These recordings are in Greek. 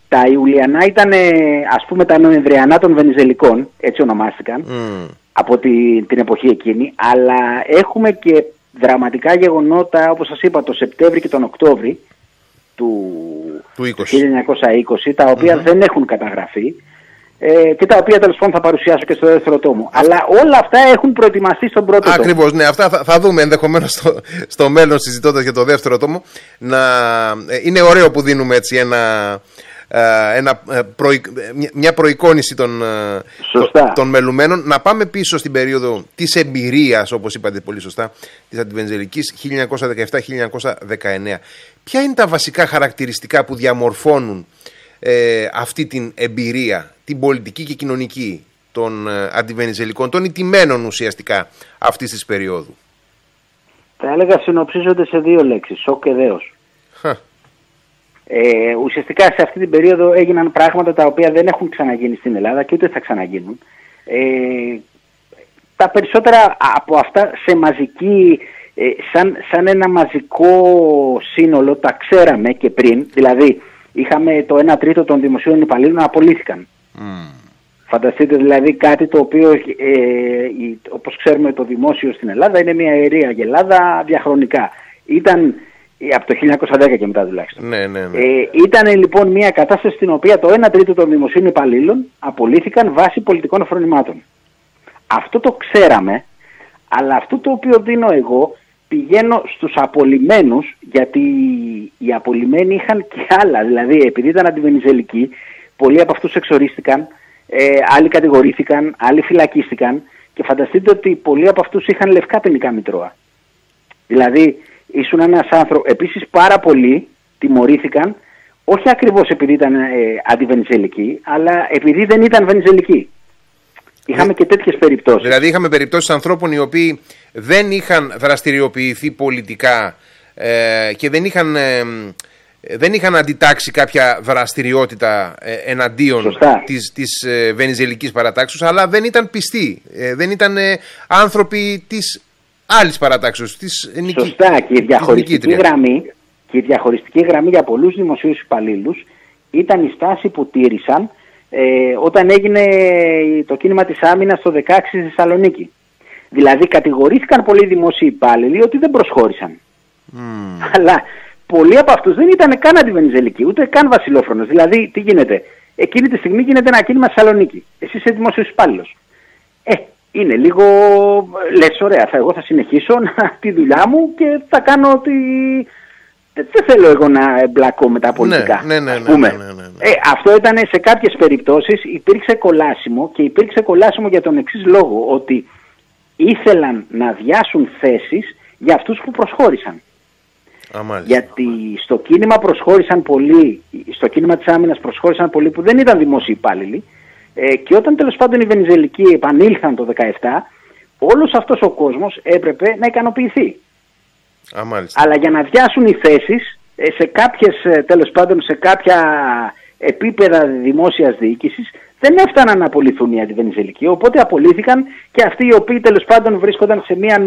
Τα Ιουλιανά ήταν, ας πούμε, τα Νοεμβριανά των Βενιζελικών, έτσι ονομάστηκαν, από την εποχή εκείνη, αλλά έχουμε και δραματικά γεγονότα, όπως σας είπα, το Σεπτέμβρη και τον Οκτώβρη του 1920, τα οποία δεν έχουν καταγραφεί και τα οποία τέλος πάντων θα παρουσιάσω και στο δεύτερο τόμο. Αλλά όλα αυτά έχουν προετοιμαστεί στον πρώτο τόμο. Ακριβώς, ναι, αυτά θα δούμε ενδεχομένως στο μέλλον, συζητώντας για το δεύτερο τόμο. Είναι ωραίο που δίνουμε έτσι μια προεικόνηση των μελουμένων. Να πάμε πίσω στην περίοδο της εμπειρίας, όπως είπατε πολύ σωστά, της αντιβενιζελικής 1917-1919. Ποια είναι τα βασικά χαρακτηριστικά που διαμορφώνουν αυτή την εμπειρία, την πολιτική και κοινωνική των αντιβενιζελικών, των ηττημένων ουσιαστικά αυτής της περίοδου? Θα έλεγα συνοψίζονται σε 2 λέξεις: σοκ και δέος. Ουσιαστικά σε αυτή την περίοδο έγιναν πράγματα τα οποία δεν έχουν ξαναγίνει στην Ελλάδα και ούτε θα ξαναγίνουν. Τα περισσότερα από αυτά σε μαζική, σαν ένα μαζικό σύνολο, τα ξέραμε και πριν. Δηλαδή είχαμε το 1/3 των δημοσίων υπαλλήλων να απολύθηκαν. Φανταστείτε δηλαδή κάτι το οποίο, όπως ξέρουμε, το δημόσιο στην Ελλάδα είναι μια ιερή αγελάδα διαχρονικά. Ήταν από το 1910 και μετά τουλάχιστον. Ναι. Ήταν λοιπόν μια κατάσταση στην οποία το 1/3 των δημοσίων υπαλλήλων απολύθηκαν βάσει πολιτικών φρονημάτων. Αυτό το ξέραμε, αλλά αυτό το οποίο δίνω εγώ, πηγαίνω στους απολυμένους, γιατί οι απολυμένοι είχαν και άλλα. Δηλαδή, επειδή ήταν αντιβενιζελικοί, πολλοί από αυτούς εξορίστηκαν, άλλοι κατηγορήθηκαν, άλλοι φυλακίστηκαν, και φανταστείτε ότι πολλοί από αυτούς είχαν λευκά ποινικά μητρώα. Δηλαδή, ήσουν ένας άνθρωπος. Επίσης, πάρα πολλοί τιμωρήθηκαν, όχι ακριβώς επειδή ήταν αντιβενιζελικοί, αλλά επειδή δεν ήταν βενιζελικοί. Είχαμε και τέτοιες περιπτώσεις. Δηλαδή, είχαμε περιπτώσεις ανθρώπων οι οποίοι δεν είχαν δραστηριοποιηθεί πολιτικά και δεν είχαν αντιτάξει κάποια δραστηριότητα εναντίον της βενιζελικής παρατάξεως, αλλά δεν ήταν πιστοί, δεν ήταν άνθρωποι της άλλης παρατάξεως. Σωστά, και η διαχωριστική γραμμή για πολλούς δημοσίους υπαλλήλους ήταν η στάση που τήρησαν όταν έγινε το κίνημα της άμυνας το 16 στη Θεσσαλονίκη. Δηλαδή κατηγορήθηκαν πολλοί δημόσιοι υπάλληλοι ότι δεν προσχώρησαν. Αλλά πολλοί από αυτούς δεν ήταν καν αντιβενιζελικοί, ούτε καν βασιλόφρονες. Δηλαδή, τι γίνεται? Εκείνη τη στιγμή γίνεται ένα κίνημα στη Θεσσαλονίκη. Εσύ είσαι δημόσιος υπάλληλος. Είναι λίγο, λες, ωραία, εγώ θα συνεχίσω τη δουλειά μου και θα κάνω ότι δεν θέλω εγώ να εμπλακώ με τα πολιτικά. Ναι. Αυτό ήταν σε κάποιες περιπτώσεις, υπήρξε κολάσιμο, και υπήρξε κολάσιμο για τον εξής λόγο, ότι ήθελαν να αδειάσουν θέσεις για αυτούς που προσχώρησαν. Γιατί στο κίνημα προσχώρησαν πολλοί, στο κίνημα της άμυνας προσχώρησαν πολλοί που δεν ήταν δημόσιοι υπάλληλοι, και όταν τέλος πάντων οι βενιζελικοί επανήλθαν το 17, όλος αυτός ο κόσμος έπρεπε να ικανοποιηθεί. Αλλά για να αδειάσουν οι θέσεις σε κάποιες, τέλος πάντων σε κάποια επίπεδα δημόσιας διοίκησης, δεν έφταναν να απολυθούν οι αντιβενιζελικοί, οπότε απολύθηκαν και αυτοί οι οποίοι τέλος πάντων βρίσκονταν σε μια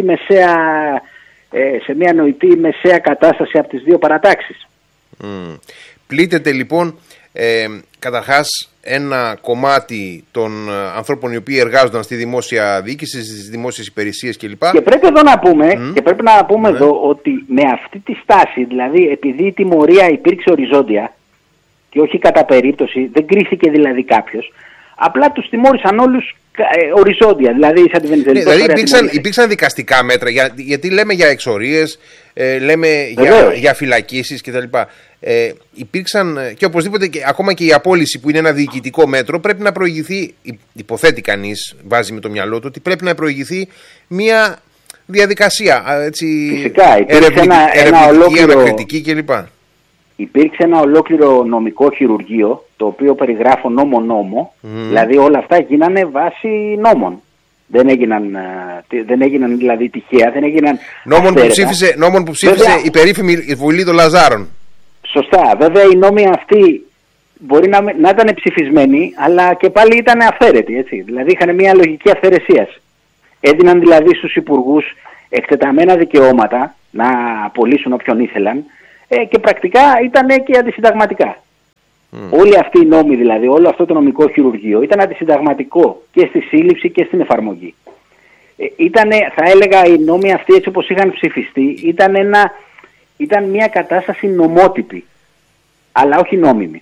νοητή μεσαία κατάσταση από τις δύο παρατάξεις. Πλήττεται λοιπόν καταρχάς ένα κομμάτι των ανθρώπων οι οποίοι εργάζονταν στη δημόσια διοίκηση, στις δημόσιες υπηρεσίες κλπ. Και πρέπει να πούμε εδώ ότι με αυτή τη στάση, δηλαδή επειδή η τιμωρία υπήρξε οριζόντια και όχι κατά περίπτωση, δεν κρίθηκε δηλαδή κάποιος, απλά τους τιμώρησαν όλους οριζόντια, δηλαδή σαν τη Βενιζελική. Δηλαδή υπήρξαν δικαστικά μέτρα, γιατί λέμε για εξορίες, λέμε για φυλακίσεις κτλ. Υπήρξαν και οπωσδήποτε ακόμα και η απόλυση, που είναι ένα διοικητικό μέτρο, πρέπει να προηγηθεί, υποθέτει κανείς, βάζει με το μυαλό του, ότι πρέπει να προηγηθεί μια διαδικασία, έτσι, φυσικά, ερευνητική, ανακριτική κλπ. Υπήρξε ένα ολόκληρο νομικό χειρουργείο, το οποίο περιγράφω νόμο, δηλαδή όλα αυτά γίνανε βάσει νόμων. Δεν έγιναν δηλαδή τυχαία, δεν έγιναν νόμων που ψήφισε η περίφημη Βουλή των Λαζάρων. Σωστά. Βέβαια οι νόμοι αυτοί μπορεί να ήταν ψηφισμένοι, αλλά και πάλι ήταν αυθαίρετοι, έτσι. Δηλαδή είχαν μια λογική αυθαιρεσίας. Έδιναν δηλαδή στους υπουργούς εκτεταμένα δικαιώματα να απολύσουν όποιον ήθελαν, και πρακτικά ήταν και αντισυνταγματικά. Όλοι αυτοί οι νόμοι δηλαδή, όλο αυτό το νομικό χειρουργείο ήταν αντισυνταγματικό και στη σύλληψη και στην εφαρμογή. Θα έλεγα οι νόμοι αυτοί έτσι όπως είχαν ψηφιστεί ήταν μια κατάσταση νομότυπη, αλλά όχι νόμιμη.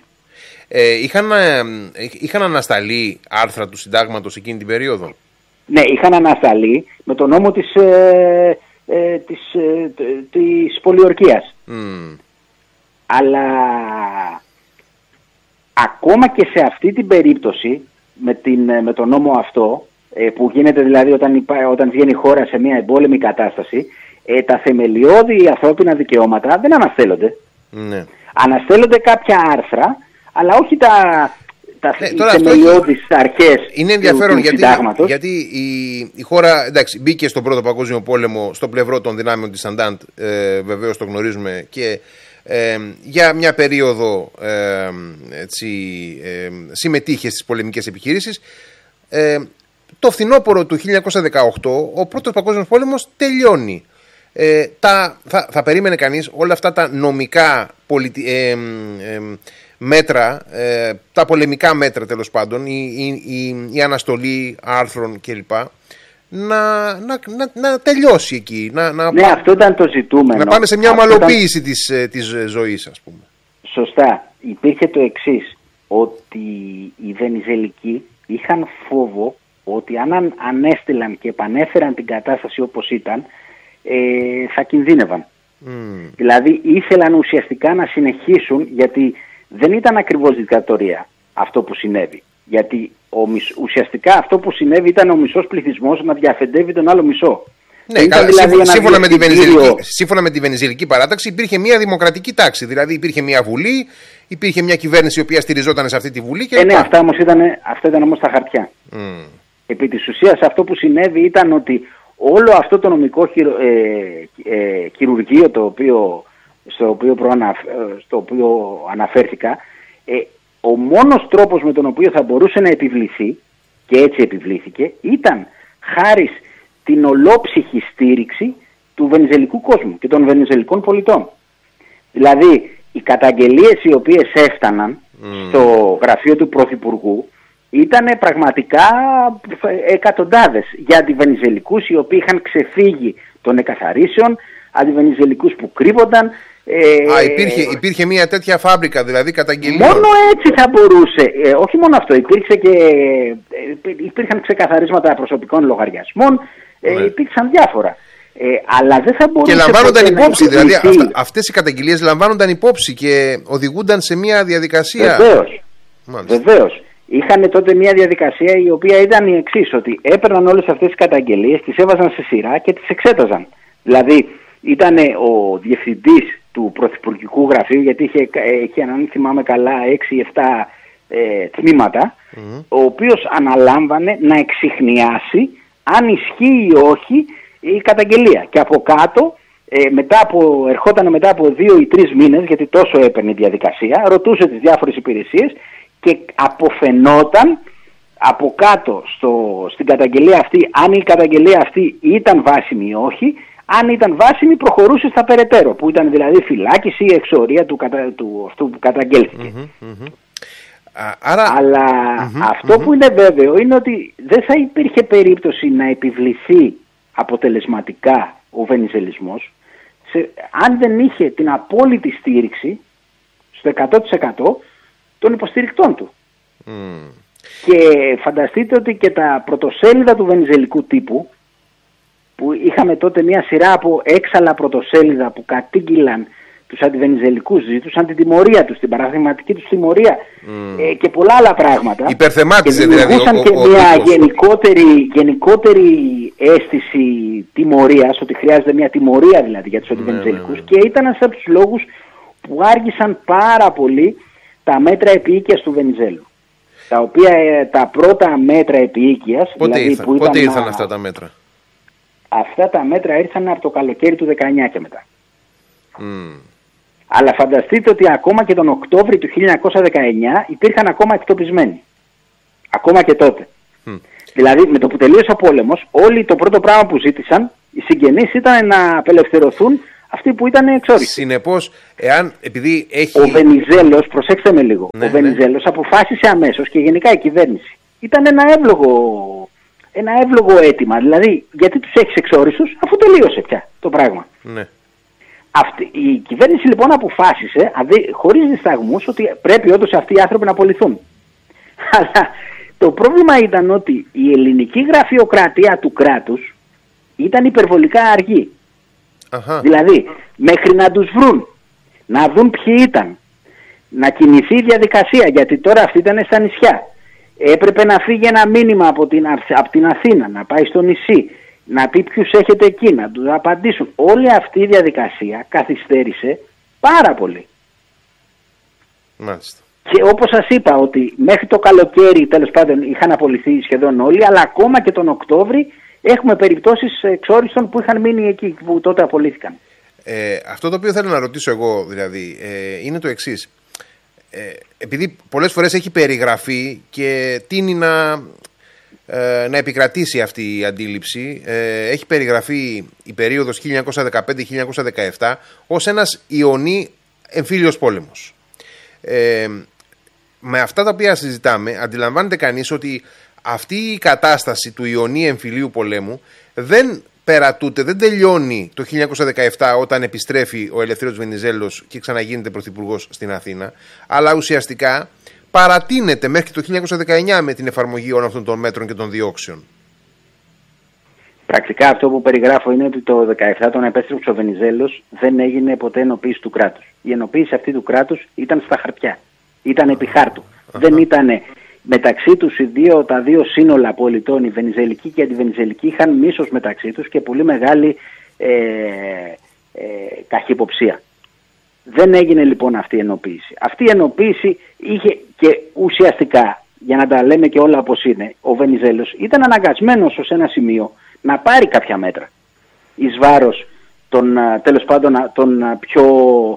Είχαν ανασταλεί άρθρα του συντάγματος εκείνη την περίοδο. Ναι, είχαν ανασταλεί με το νόμο της πολιορκίας. Αλλά ακόμα και σε αυτή την περίπτωση με τον νόμο αυτό, που γίνεται δηλαδή όταν βγαίνει η χώρα σε μια εμπόλεμη κατάσταση, τα θεμελιώδη ανθρώπινα δικαιώματα δεν αναστέλλονται. Ναι. Αναστέλλονται κάποια άρθρα, αλλά όχι οι θεμελιώδεις αρχές. Είναι ενδιαφέρον γιατί η χώρα μπήκε στον Πρώτο Παγκόσμιο Πόλεμο στο πλευρό των δυνάμεων της Αντάντ, βεβαίως το γνωρίζουμε, και για μια περίοδο συμμετείχε στις πολεμικές επιχειρήσεις. Το φθινόπωρο του 1918 ο Πρώτος Παγκόσμιος Πόλεμος τελειώνει. Θα περίμενε κανείς όλα αυτά τα νομικά μέτρα, τα πολεμικά μέτρα τέλος πάντων, η αναστολή άρθρων κλπ. Να τελειώσει εκεί. Ναι, αυτό ήταν το ζητούμενο. Να πάμε σε μια ομαλοποίηση της ζωής, ας πούμε. Σωστά. Υπήρχε το εξής, ότι οι Βενιζελικοί είχαν φόβο ότι αν ανέστηλαν και επανέφεραν την κατάσταση όπως ήταν, θα κινδύνευαν. Δηλαδή ήθελαν ουσιαστικά να συνεχίσουν, γιατί δεν ήταν ακριβώς δικτατορία αυτό που συνέβη. Γιατί ουσιαστικά αυτό που συνέβη ήταν ο μισός πληθυσμός να διαφεντεύει τον άλλο μισό. Ναι, σύμφωνα με τη Βενιζελική παράταξη υπήρχε μια δημοκρατική τάξη. Δηλαδή υπήρχε μια βουλή, υπήρχε μια κυβέρνηση η οποία στηριζόταν σε αυτή τη βουλή. Και ναι, αυτά ήταν όμως τα χαρτιά. Επί της ουσίας αυτό που συνέβη ήταν ότι όλο αυτό το νομικό χειρουργείο στο οποίο αναφέρθηκα, ο μόνος τρόπος με τον οποίο θα μπορούσε να επιβληθεί, και έτσι επιβλήθηκε, ήταν χάρη την ολόψυχη στήριξη του βενιζελικού κόσμου και των βενιζελικών πολιτών. Δηλαδή οι καταγγελίες οι οποίες έφταναν στο γραφείο του Πρωθυπουργού ήταν πραγματικά εκατοντάδες για αντιβενιζελικούς οι οποίοι είχαν ξεφύγει των εκαθαρίσεων, αντιβενιζελικούς που κρύβονταν. Υπήρχε μια τέτοια φάμπρικα δηλαδή καταγγελίων. Μόνο έτσι θα μπορούσε. Όχι μόνο αυτό, υπήρχαν ξεκαθαρίσματα προσωπικών λογαριασμών, υπήρξαν διάφορα. Αλλά δεν θα μπορούσε. Και λαμβάνονταν υπόψη, δηλαδή αυτές οι καταγγελίες λαμβάνονταν υπόψη και οδηγούνταν σε μια διαδικασία. Βεβαίως. Είχαν τότε μια διαδικασία η οποία ήταν η εξής, ότι έπαιρναν όλες αυτές τις καταγγελίες, τις έβαζαν σε σειρά και τις εξέταζαν. Δηλαδή ήταν ο διευθυντής του Πρωθυπουργικού Γραφείου, γιατί είχε αν θυμάμαι καλά 6-7 τμήματα, ο οποίος αναλάμβανε να εξιχνιάσει αν ισχύει ή όχι η καταγγελία. Και από κάτω, ερχόταν μετά από 2 ή 3 μήνες, γιατί τόσο έπαιρνε η διαδικασία, ρωτούσε τις διάφορες υπηρεσίες και αποφαινόταν από κάτω στην καταγγελία αυτή αν η καταγγελία αυτή ήταν βάσιμη ή όχι. Αν ήταν βάσιμη προχωρούσε στα περαιτέρω, που ήταν δηλαδή φυλάκιση ή εξορία του αυτού που καταγγέλθηκε. Αλλά αυτό που είναι βέβαιο είναι ότι δεν θα υπήρχε περίπτωση να επιβληθεί αποτελεσματικά ο βενιζελισμός αν δεν είχε την απόλυτη στήριξη στο 100% των υποστηρικτών του. Και φανταστείτε ότι και τα πρωτοσέλιδα του βενιζελικού τύπου, που είχαμε τότε μια σειρά από έξαλα πρωτοσέλιδα που κατήγγυλαν τους αντιβενιζελικούς, ζητούσαν την τιμωρία τους, την παραδειγματική τους τιμωρία και πολλά άλλα πράγματα. Υπερθεμάτιζε δηλαδή. Δημιουργούσαν και μια γενικότερη αίσθηση τιμωρίας, ότι χρειάζεται μια τιμωρία δηλαδή για τους αντιβενιζελικούς, και ήταν ένας από τους λόγους που άργησαν πάρα πολύ τα μέτρα επίοικιας του Βενιζέλου. Τα οποία τα πρώτα μέτρα επίοικιας... Πότε ήρθαν αυτά τα μέτρα? Αυτά τα μέτρα ήρθαν από το καλοκαίρι του 19 και μετά. Αλλά φανταστείτε ότι ακόμα και τον Οκτώβρη του 1919 υπήρχαν ακόμα εκτοπισμένοι. Ακόμα και τότε. Δηλαδή με το που τελείωσε ο πόλεμος, όλοι το πρώτο πράγμα που ζήτησαν οι συγγενείς ήταν να απελευθερωθούν αυτοί που ήταν εξόριστοι. Συνεπώς, επειδή έχει... Ο Βενιζέλος, προσέξτε με λίγο, ο Βενιζέλος αποφάσισε αμέσως και γενικά η κυβέρνηση. Ήταν ένα εύλογο αίτημα. Δηλαδή, γιατί τους έχεις εξόριστους, αφού τελείωσε πια το πράγμα. Ναι. Η κυβέρνηση λοιπόν αποφάσισε, χωρίς δισταγμούς, ότι πρέπει όντως αυτοί οι άνθρωποι να απολυθούν. Αλλά το πρόβλημα ήταν ότι η ελληνική γραφειοκρατία του κράτους ήταν υπερβολικά αργή. Αχα. Δηλαδή, μέχρι να τους βρουν, να δουν ποιοι ήταν, να κινηθεί η διαδικασία, γιατί τώρα αυτοί ήταν στα νησιά. Έπρεπε να φύγει ένα μήνυμα από την Αθήνα, να πάει στο νησί, να πει ποιους έχετε εκεί, να τους απαντήσουν. Όλη αυτή η διαδικασία καθυστέρησε πάρα πολύ. Μάλιστα. Και όπως σας είπα ότι μέχρι το καλοκαίρι τέλος πάντων είχαν απολυθεί σχεδόν όλοι, αλλά ακόμα και τον Οκτώβρη έχουμε περιπτώσεις εξόριστων που είχαν μείνει εκεί, που τότε απολύθηκαν. Αυτό το οποίο θέλω να ρωτήσω εγώ δηλαδή είναι το εξής. Επειδή πολλές φορές έχει περιγραφεί και τείνει να επικρατήσει αυτή η αντίληψη, έχει περιγραφεί η περίοδος 1915-1917 ως ένας Ιωνί εμφύλιος πόλεμος. Με αυτά τα οποία συζητάμε, αντιλαμβάνεται κανείς ότι αυτή η κατάσταση του Ιωνί εμφυλίου πολέμου δεν περατούται, δεν τελειώνει το 1917 όταν επιστρέφει ο Ελευθέριος Βενιζέλος και ξαναγίνεται πρωθυπουργός στην Αθήνα, αλλά ουσιαστικά παρατείνεται μέχρι το 1919 με την εφαρμογή όλων αυτών των μέτρων και των διώξεων. Πρακτικά αυτό που περιγράφω είναι ότι το 1917 όταν επέστρεψε ο Βενιζέλος δεν έγινε ποτέ ενοποίηση του κράτους. Η ενοποίηση αυτή του κράτους ήταν στα χαρτιά, ήταν επί χάρτου. Δεν ήταν μεταξύ τους τα δύο σύνολα πολιτών, η βενιζελική και η αντιβενιζελική, είχαν μίσος μεταξύ τους και πολύ μεγάλη καχυποψία. Δεν έγινε λοιπόν αυτή η ενοποίηση. Αυτή η ενοποίηση είχε και ουσιαστικά, για να τα λέμε και όλα όπως είναι, ο Βενιζέλος ήταν αναγκασμένος ως ένα σημείο να πάρει κάποια μέτρα εις βάρος τέλος πάντων των πιο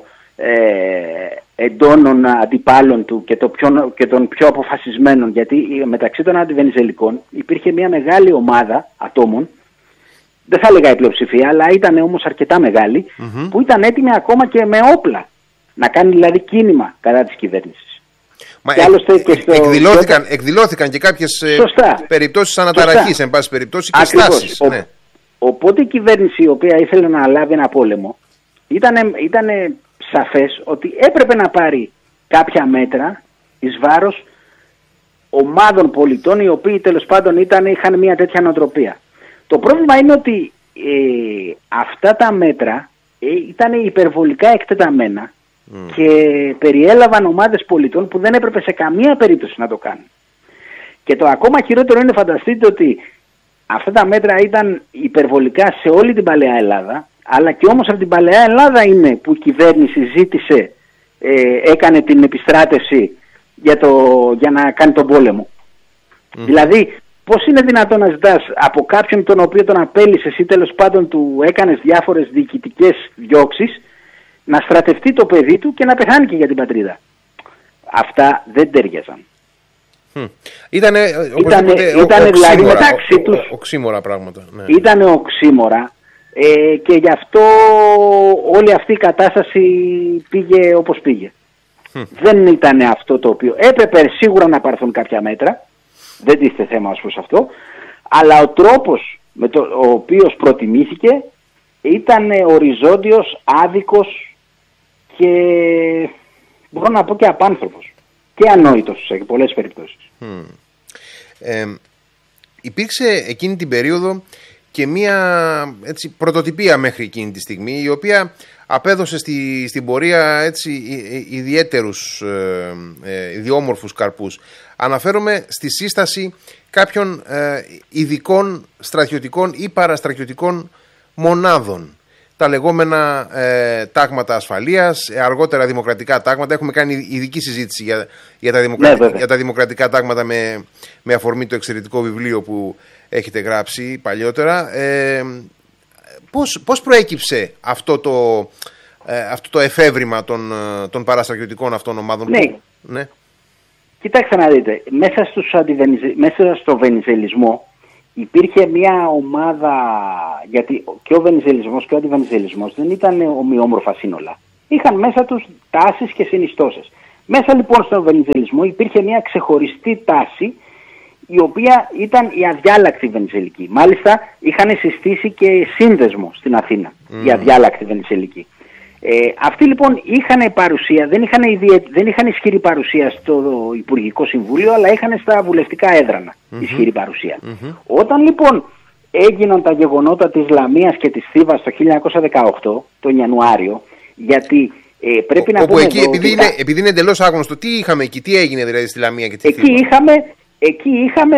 εντόνων αντιπάλων του και των πιο αποφασισμένων, γιατί μεταξύ των αντιβενιζελικών υπήρχε μια μεγάλη ομάδα ατόμων, δεν θα έλεγα η πλειοψηφία, αλλά ήταν όμως αρκετά μεγάλη, που ήταν έτοιμοι ακόμα και με όπλα να κάνει δηλαδή κίνημα κατά της κυβέρνησης. Μα εκδηλώθηκαν και κάποιες περιπτώσεις αναταραχής, εν πάση περιπτώσει, και στάσεις. Ναι. Οπότε η κυβέρνηση, η οποία ήθελε να λάβει ένα πόλεμο, ήταν σαφές ότι έπρεπε να πάρει κάποια μέτρα εις βάρος ομάδων πολιτών οι οποίοι τέλος πάντων είχαν μια τέτοια νοοτροπία. Το πρόβλημα είναι ότι αυτά τα μέτρα ήταν υπερβολικά εκτεταμένα και περιέλαβαν ομάδες πολιτών που δεν έπρεπε σε καμία περίπτωση να το κάνουν. Και το ακόμα χειρότερο είναι, φανταστείτε ότι αυτά τα μέτρα ήταν υπερβολικά σε όλη την παλαιά Ελλάδα, αλλά και όμως από την παλαιά Ελλάδα είναι που η κυβέρνηση ζήτησε, έκανε την επιστράτευση για να κάνει τον πόλεμο. Δηλαδή, πώς είναι δυνατόν να ζητάς από κάποιον τον οποίο τον απέλυσες ή τέλος πάντων του έκανες διάφορες διοικητικές διώξεις, να στρατευτεί το παιδί του και να πεθάνει και για την πατρίδα. Αυτά δεν τέριαζαν. Ήτανε δηλαδή μεταξύ τους οξύμορα πράγματα. Ναι. Ήτανε οξύμορα και γι' αυτό όλη αυτή η κατάσταση πήγε όπως πήγε. Δεν ήταν αυτό το οποίο έπρεπε σίγουρα να πάρθουν κάποια μέτρα, δεν τίθεται θέμα ως προς αυτό, αλλά ο τρόπος με ο οποίος προτιμήθηκε ήταν οριζόντιος, άδικος και μπορώ να πω και απάνθρωπος και ανόητος σε πολλές περιπτώσεις. Υπήρξε εκείνη την περίοδο και μία πρωτοτυπία μέχρι εκείνη τη στιγμή, η οποία απέδωσε στην πορεία ιδιαίτερους ιδιόμορφους καρπούς. Αναφέρομαι στη σύσταση κάποιων ειδικών στρατιωτικών ή παραστρατιωτικών μονάδων. Τα λεγόμενα τάγματα ασφαλείας, αργότερα δημοκρατικά τάγματα. Έχουμε κάνει ειδική συζήτηση για τα δημοκρατικά τάγματα με αφορμή το εξαιρετικό βιβλίο που έχετε γράψει παλιότερα. Πώς προέκυψε αυτό το εφεύρημα των παραστρατιωτικών αυτών ομάδων? Ναι. Κοιτάξτε να δείτε, μέσα στο βενιζελισμό υπήρχε μια ομάδα, γιατί και ο βενιζελισμός και ο αντιβενιζελισμός δεν ήταν ομοιόμορφα σύνολα. Είχαν μέσα τους τάσεις και συνιστώσεις. Μέσα λοιπόν στον βενιζελισμό υπήρχε μια ξεχωριστή τάση, η οποία ήταν η αδιάλακτη βενιζελική. Μάλιστα είχαν συστήσει και σύνδεσμο στην Αθήνα, η αδιάλακτη βενιζελική. Αυτοί λοιπόν είχαν παρουσία, δεν είχαν ισχυρή παρουσία στο Υπουργικό Συμβούλιο, αλλά είχαν στα βουλευτικά έδρανα ισχυρή παρουσία. Όταν λοιπόν έγιναν τα γεγονότα της Λαμίας και της Θήβας το 1918, τον Ιανουάριο, γιατί πρέπει να πούμε εκεί, επειδή είναι εντελώς άγνωστο, τι είχαμε εκεί, τι έγινε δηλαδή στη Λαμία και τη Θήβα? Εκεί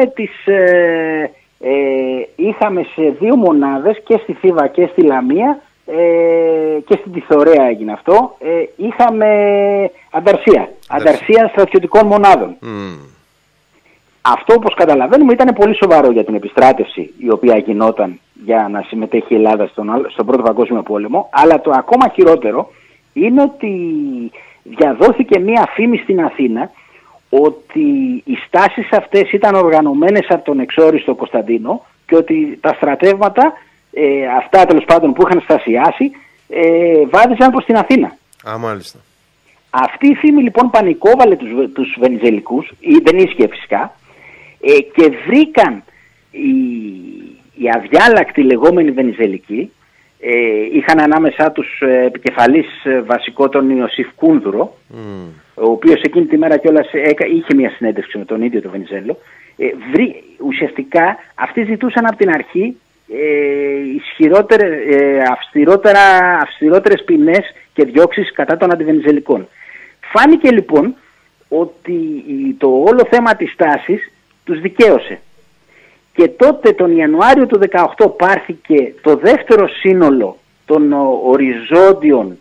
είχαμε σε 2 μονάδες, και στη Θήβα και στη Λαμία, και στην Τιθωρέα έγινε αυτό, είχαμε ανταρσία στρατιωτικών μονάδων. Αυτό, όπως καταλαβαίνουμε, ήταν πολύ σοβαρό για την επιστράτευση η οποία γινόταν για να συμμετέχει η Ελλάδα στον Πρώτο Παγκόσμιο Πόλεμο, αλλά το ακόμα χειρότερο είναι ότι διαδόθηκε μία φήμη στην Αθήνα ότι οι στάσεις αυτές ήταν οργανωμένες από τον εξόριστο Κωνσταντίνο και ότι τα στρατεύματα, αυτά τέλος πάντων που είχαν στασιάσει, βάδιζαν προς την Αθήνα. Μάλιστα. Αυτή η φήμη λοιπόν πανικόβαλε τους βενιζελικούς, δεν ίσχυε φυσικά, και βρήκαν οι αδιάλακτοι λεγόμενοι βενιζελικοί, είχαν ανάμεσά τους επικεφαλής βασικό τον Ιωσήφ Κούνδουρο, ο οποίος εκείνη τη μέρα κιόλας είχε μια συνέντευξη με τον ίδιο τον Βενιζέλο. Ουσιαστικά αυτοί ζητούσαν από την αρχή αυστηρότερες ποινές και διώξεις κατά των αντιβενιζελικών. Φάνηκε λοιπόν ότι το όλο θέμα της τάσης τους δικαίωσε. Και τότε τον Ιανουάριο του 2018 πάρθηκε το δεύτερο σύνολο των οριζόντιων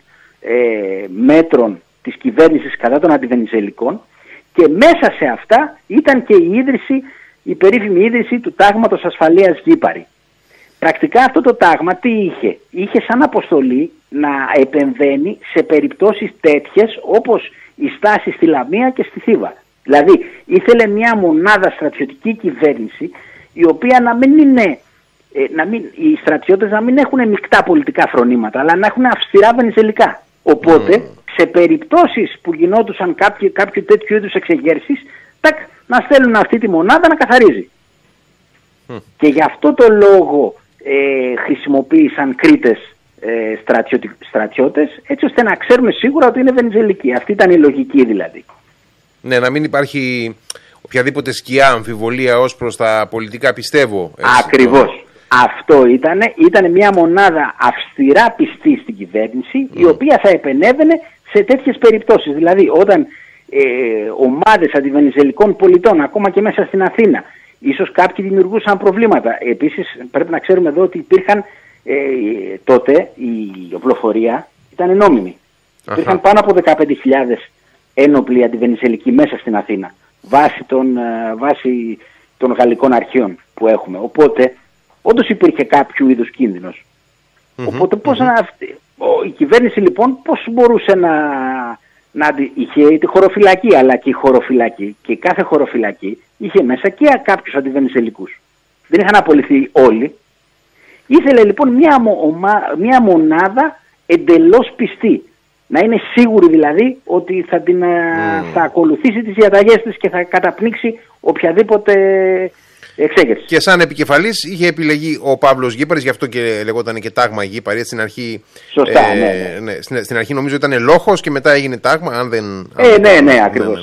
μέτρων της κυβέρνησης κατά των αντιβενιζελικών, και μέσα σε αυτά ήταν και η περίφημη ίδρυση του Τάγματος Ασφαλείας Γήπαρη. Πρακτικά αυτό το τάγμα τι είχε? Είχε σαν αποστολή να επεμβαίνει σε περιπτώσεις τέτοιες όπως η στάση στη Λαμία και στη Θήβα. Δηλαδή ήθελε μια μονάδα στρατιωτική κυβέρνηση, η οποία να μην είναι, οι στρατιώτες να μην έχουν μεικτά πολιτικά φρονήματα, αλλά να έχουν αυστηρά βενιζελικά. Οπότε σε περιπτώσεις που γινόντουσαν κάποιο τέτοιο είδους εξεγέρσεις, να στέλνουν αυτή τη μονάδα να καθαρίζει. Και γι' αυτό το λόγο χρησιμοποίησαν Κρήτες στρατιώτες, έτσι ώστε να ξέρουμε σίγουρα ότι είναι βενιζελικοί. Αυτή ήταν η λογική δηλαδή. Ναι, να μην υπάρχει οποιαδήποτε σκιά αμφιβολία ως προς τα πολιτικά, πιστεύω. Ακριβώς. Αυτό ήταν μια μονάδα αυστηρά πιστή στην κυβέρνηση, η οποία θα επενέβαινε σε τέτοιες περιπτώσεις. Δηλαδή όταν ομάδες αντιβενιζελικών πολιτών, ακόμα και μέσα στην Αθήνα, ίσως κάποιοι δημιουργούσαν προβλήματα. Επίσης πρέπει να ξέρουμε εδώ ότι υπήρχαν τότε η οπλοφορία ήταν νόμιμη. Υπήρχαν πάνω από 15.000 ένοπλοι αντιβενιζελικοί μέσα στην Αθήνα, βάσει των γαλλικών αρχείων που έχουμε. Οπότε όντως υπήρχε κάποιο είδους κίνδυνος. Οπότε η κυβέρνηση λοιπόν πώς μπορούσε είχε τη χωροφυλακή, αλλά και η χωροφυλακή, και κάθε χωροφυλακή είχε μέσα και κάποιους αντιβενιζελικούς. Δεν είχαν απολυθεί όλοι. Ήθελε λοιπόν μια μονάδα εντελώς πιστή. Να είναι σίγουρη δηλαδή ότι θα ακολουθήσει τις διαταγές της και θα καταπνίξει οποιαδήποτε εξέγερση. Και σαν επικεφαλής είχε επιλεγεί ο Παύλος Γήπαρης, γι' αυτό και λεγόταν και τάγμα Γήπαρη. Στην αρχή, σωστά, ναι. Στην αρχή νομίζω ήταν Λόχος και μετά έγινε τάγμα, ναι, ακριβώς.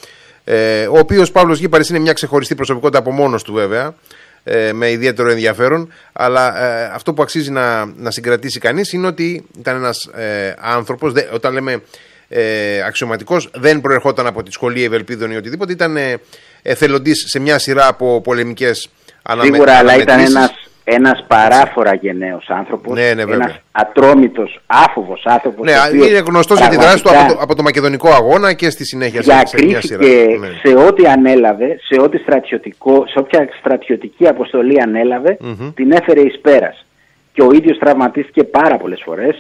Ο οποίος Παύλος Γήπαρης είναι μια ξεχωριστή προσωπικότητα από μόνος του βέβαια, με ιδιαίτερο ενδιαφέρον, αλλά αυτό που αξίζει να συγκρατήσει κανείς είναι ότι ήταν ένας άνθρωπος, όταν λέμε αξιωματικός, δεν προερχόταν από τη σχολή Ευελπίδων ή οτιδήποτε, ήταν εθελοντής σε μια σειρά από πολεμικές αναμετρήσεις. Σίγουρα, αλλά ήταν ένας παράφορα γενναίος άνθρωπος, ένας ατρόμητος, άφοβος άνθρωπος. Ναι, είναι γνωστός για τη δράση του από το Μακεδονικό Αγώνα και στη συνέχεια σε μια σειρά. Σε ό,τι ανέλαβε, σε όποια στρατιωτική αποστολή ανέλαβε, την έφερε εις πέρας. Και ο ίδιος τραυματίστηκε πάρα πολλές φορές.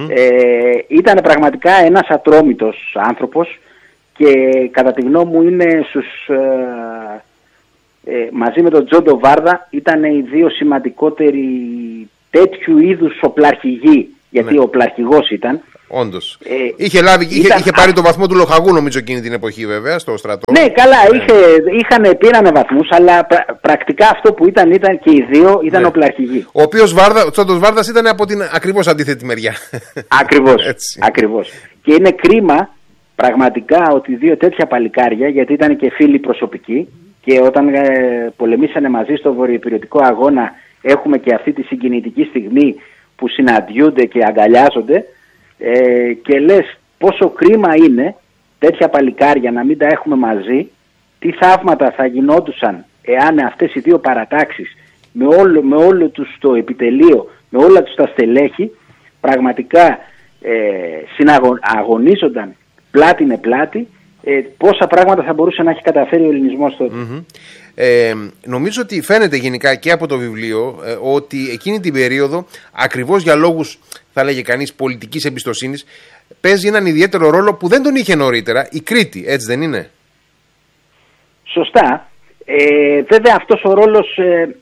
Ήταν πραγματικά ένας ατρόμητος άνθρωπος και κατά τη γνώμη μου είναι μαζί με τον Τζόντο Βάρδα ήταν οι δύο σημαντικότεροι τέτοιου είδους οπλαρχηγοί, γιατί ο οπλαρχηγός ήταν. Όντως. Είχε πάρει το βαθμό του λοχαγού νομίζω εκείνη την εποχή βέβαια στο στρατό. Ναι, καλά, πήρανε βαθμούς, αλλά πρακτικά αυτό που ήταν και οι δύο ήταν οπλαρχηγοί. Ο οποίος ο Τζόντος Βάρδας ήταν από την ακριβώς αντίθετη μεριά. Ακριβώς. Και είναι κρίμα πραγματικά ότι δύο τέτοια παλικάρια, γιατί ήταν και φίλοι προσωπικοί, και όταν πολεμήσανε μαζί στο βορειοϊπειρωτικό αγώνα έχουμε και αυτή τη συγκινητική στιγμή που συναντιούνται και αγκαλιάζονται, και λες πόσο κρίμα είναι τέτοια παλικάρια να μην τα έχουμε μαζί, τι θαύματα θα γινόντουσαν εάν αυτές οι δύο παρατάξεις με όλο τους το επιτελείο, με όλα τους τα στελέχη πραγματικά αγωνίζονταν πλάτη με πλάτη, πόσα πράγματα θα μπορούσε να έχει καταφέρει ο ελληνισμός τότε. Νομίζω ότι φαίνεται γενικά και από το βιβλίο ότι εκείνη την περίοδο, ακριβώς για λόγους, θα λέγε κανείς, πολιτικής εμπιστοσύνης, παίζει έναν ιδιαίτερο ρόλο που δεν τον είχε νωρίτερα η Κρήτη, έτσι δεν είναι? Σωστά. Βέβαια αυτός ο ρόλος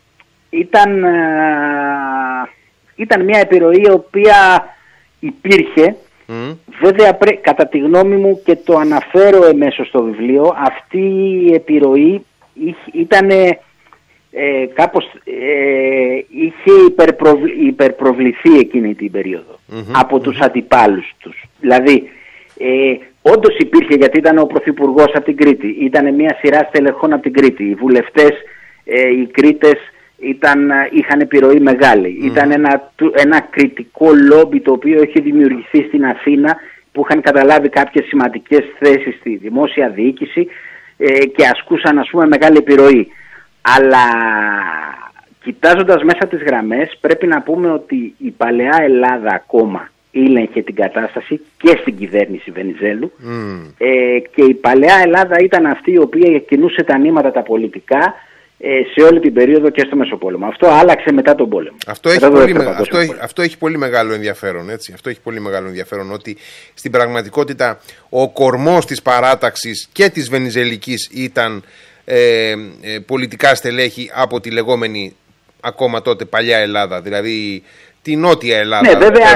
ήταν μια επιρροή η οποία υπήρχε. Βέβαια κατά τη γνώμη μου, και το αναφέρω εμέσως στο βιβλίο, αυτή η επιρροή ήταν κάπως είχε υπερπροβληθεί εκείνη την περίοδο από τους αντιπάλους τους. Δηλαδή όντως υπήρχε, γιατί ήταν ο Πρωθυπουργός από την Κρήτη, ήταν μια σειρά στελεχών από την Κρήτη, οι βουλευτές, οι Κρήτες είχαν επιρροή μεγάλη. Ήταν ένα κριτικό λόμπι το οποίο είχε δημιουργηθεί στην Αθήνα, που είχαν καταλάβει κάποιες σημαντικές θέσεις στη δημόσια διοίκηση και ασκούσαν, ας πούμε, μεγάλη επιρροή. Αλλά κοιτάζοντας μέσα τις γραμμές, πρέπει να πούμε ότι η παλαιά Ελλάδα ακόμα ήλεγχε την κατάσταση και στην κυβέρνηση Βενιζέλου, και η παλαιά Ελλάδα ήταν αυτή η οποία κινούσε τα νήματα τα πολιτικά σε όλη την περίοδο και στο Μεσοπόλεμο. Αυτό άλλαξε μετά τον πόλεμο. Αυτό έχει πολύ μεγάλο ενδιαφέρον, έτσι. Αυτό έχει πολύ μεγάλο ενδιαφέρον, ότι στην πραγματικότητα ο κορμός της παράταξης και της Βενιζελικής ήταν πολιτικά στελέχη από τη λεγόμενη ακόμα τότε παλιά Ελλάδα, δηλαδή τη Νότια Ελλάδα. Ναι, βέβαια,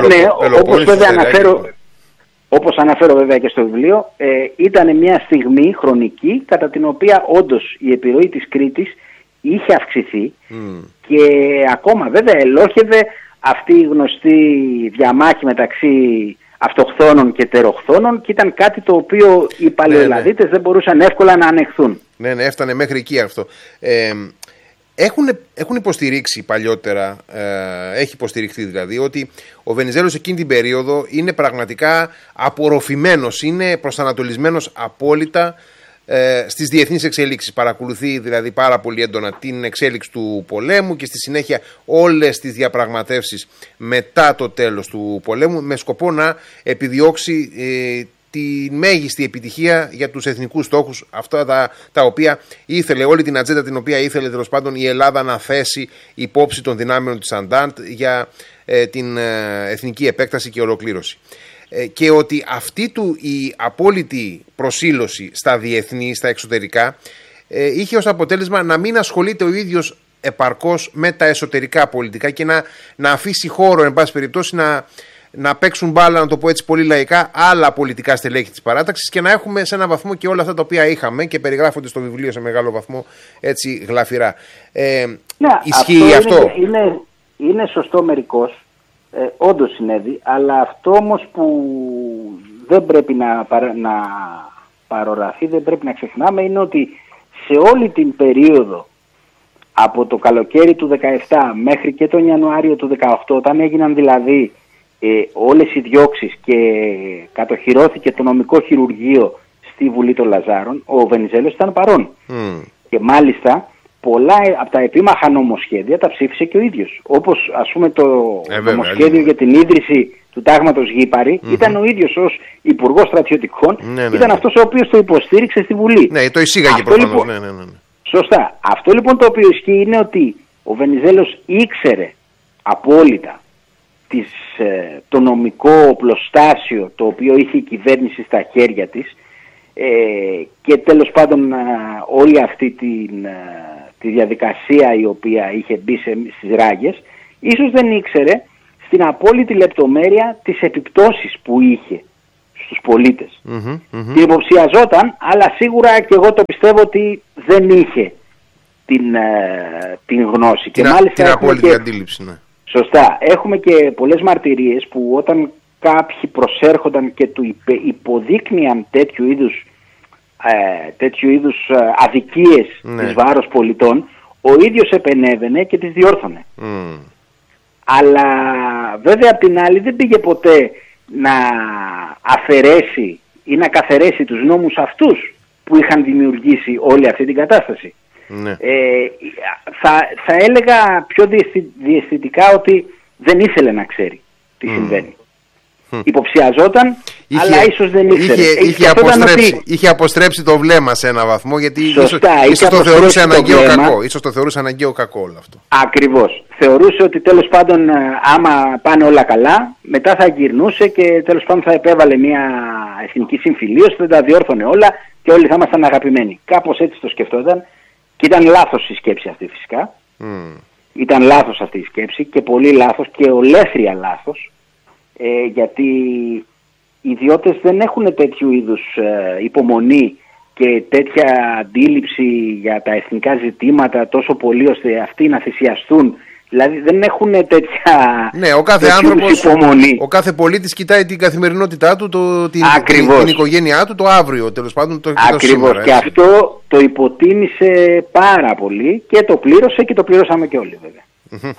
όπως αναφέρω βέβαια και στο βιβλίο, ήταν μια στιγμή χρονική κατά την οποία όντως η επιρροή της Κρήτης είχε αυξηθεί και ακόμα βέβαια ελόχευε αυτή η γνωστή διαμάχη μεταξύ αυτοχθόνων και τεροχθόνων, και ήταν κάτι το οποίο οι παλαιοελλαδίτες δεν μπορούσαν εύκολα να ανεχθούν. Ναι, έφτανε μέχρι εκεί αυτό. Έχουν υποστηρίξει παλιότερα, έχει υποστηριχθεί δηλαδή, ότι ο Βενιζέλος εκείνη την περίοδο είναι πραγματικά απορροφημένος, είναι προσανατολισμένος απόλυτα στις διεθνείς εξελίξεις. Παρακολουθεί δηλαδή πάρα πολύ έντονα την εξέλιξη του πολέμου και στη συνέχεια όλες τις διαπραγματεύσεις μετά το τέλος του πολέμου, με σκοπό να επιδιώξει τη μέγιστη επιτυχία για τους εθνικούς στόχους, αυτά τα οποία ήθελε, όλη την ατζέντα την οποία ήθελε τέλος πάντων η Ελλάδα να θέσει υπόψη των δυνάμεων της Αντάντ για την εθνική επέκταση και ολοκλήρωση. Και ότι αυτή του η απόλυτη προσήλωση στα διεθνή, στα εξωτερικά, είχε ως αποτέλεσμα να μην ασχολείται ο ίδιος επαρκώς με τα εσωτερικά πολιτικά και να αφήσει χώρο, εν πάση περιπτώσει, να παίξουν μπάλα, να το πω έτσι πολύ λαϊκά, άλλα πολιτικά στελέχη της παράταξης, και να έχουμε σε έναν βαθμό και όλα αυτά τα οποία είχαμε και περιγράφονται στο βιβλίο σε μεγάλο βαθμό έτσι γλαφυρά. Ισχύει αυτό? Είναι σωστό μερικώς. Όντως συνέβη, αλλά αυτό όμως που δεν πρέπει να παροραθεί, δεν πρέπει να ξεχνάμε, είναι ότι σε όλη την περίοδο από το καλοκαίρι του 17 μέχρι και τον Ιανουάριο του 18, όταν έγιναν δηλαδή όλες οι διώξεις και κατοχυρώθηκε το νομικό χειρουργείο στη Βουλή των Λαζάρων, ο Βενιζέλος ήταν παρόν. Και μάλιστα πολλά από τα επίμαχα νομοσχέδια τα ψήφισε και ο ίδιος. Όπως ας πούμε το νομοσχέδιο για την ίδρυση του τάγματος Γήπαρη, ήταν ο ίδιος ως Υπουργός Στρατιωτικών, ήταν αυτός ο οποίος το υποστήριξε στη Βουλή. Ναι, το εισήγαγε προφανώς. Λοιπόν, σωστά. Αυτό λοιπόν το οποίο ισχύει είναι ότι ο Βενιζέλος ήξερε απόλυτα το νομικό οπλοστάσιο το οποίο είχε η κυβέρνηση στα χέρια της, και τέλος πάντων όλη αυτή τη διαδικασία η οποία είχε μπει στις ράγες, ίσως δεν ήξερε στην απόλυτη λεπτομέρεια τις επιπτώσεις που είχε στους πολίτες. Και υποψιαζόταν, αλλά σίγουρα και εγώ το πιστεύω ότι δεν είχε την γνώση. Και μάλιστα την απόλυτη αντίληψη. Ναι. Σωστά. Έχουμε και πολλές μαρτυρίες που όταν κάποιοι προσέρχονταν και του υποδείκνυαν τέτοιου είδους αδικίες της βάρος πολιτών, ο ίδιος επενέβαινε και τις διόρθωνε. Αλλά βέβαια απ' την άλλη δεν πήγε ποτέ να αφαιρέσει ή να καθαιρέσει τους νόμους αυτούς που είχαν δημιουργήσει όλη αυτή την κατάσταση. Ναι. Θα έλεγα πιο διαισθητικά ότι δεν ήθελε να ξέρει τι συμβαίνει. Υποψιαζόταν, αλλά ίσως δεν ήξερε. Είχε αποστρέψει το βλέμμα σε ένα βαθμό, γιατί σωστά, ίσως το θεωρούσε αναγκαίο κακό. Ίσως το θεωρούσε αναγκαίο κακό όλο αυτό. Ακριβώς. Θεωρούσε ότι τέλος πάντων άμα πάνε όλα καλά, μετά θα γυρνούσε και τέλος πάντων θα επέβαλε μια εθνική συμφιλίωση, θα τα διόρθωνε όλα και όλοι θα ήμασταν αγαπημένοι. Κάπως έτσι το σκεφτόταν και ήταν λάθος η σκέψη αυτή φυσικά. Ήταν λάθος αυτή η σκέψη και πολύ λάθος και ολέθρια λάθος. Γιατί οι ιδιώτες δεν έχουν τέτοιου είδους υπομονή και τέτοια αντίληψη για τα εθνικά ζητήματα τόσο πολύ ώστε αυτοί να θυσιαστούν. Δηλαδή δεν έχουν τέτοια υπομονή. Ο κάθε πολίτης κοιτάει την καθημερινότητά του, την οικογένειά του, το αύριο τέλος πάντων. Ακριβώς. Και αυτό το υποτίμησε πάρα πολύ και το πλήρωσε και το πληρώσαμε και όλοι βέβαια.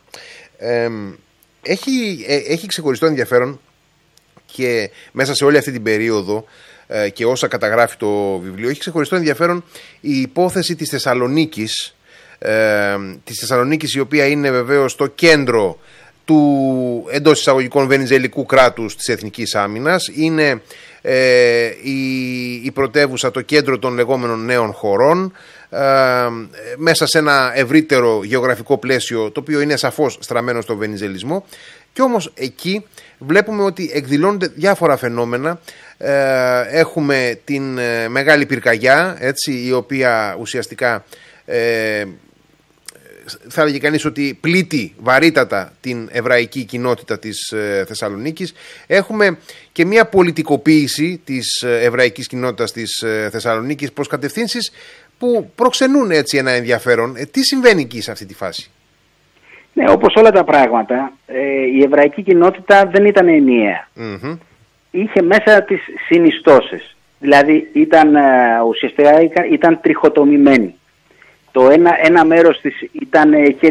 Έχει ξεχωριστό ενδιαφέρον και μέσα σε όλη αυτή την περίοδο και όσα καταγράφει το βιβλίο, έχει ξεχωριστό ενδιαφέρον η υπόθεση της Θεσσαλονίκης, η οποία είναι βεβαίως το κέντρο του εντός εισαγωγικών βενιζελικού κράτους της Εθνικής Άμυνας. Είναι η πρωτεύουσα, το κέντρο των λεγόμενων νέων χωρών, μέσα σε ένα ευρύτερο γεωγραφικό πλαίσιο το οποίο είναι σαφώς στραμμένο στο βενιζελισμό, και όμως εκεί βλέπουμε ότι εκδηλώνονται διάφορα φαινόμενα. Έχουμε την Μεγάλη Πυρκαγιά, έτσι, η οποία ουσιαστικά θα έλεγε κανείς ότι πλήττει βαρύτατα την εβραϊκή κοινότητα της Θεσσαλονίκης. Έχουμε και μια πολιτικοποίηση της εβραϊκής κοινότητας της Θεσσαλονίκης προς κατευθύνσεις που προξενούν έτσι ένα ενδιαφέρον. Τι συμβαίνει εκεί σε αυτή τη φάση? Ναι, όπως όλα τα πράγματα, η εβραϊκή κοινότητα δεν ήταν ενιαία. Είχε μέσα τις συνιστώσεις. Δηλαδή ουσιαστικά ήταν τριχοτομημένη. Το ένα μέρος της είχε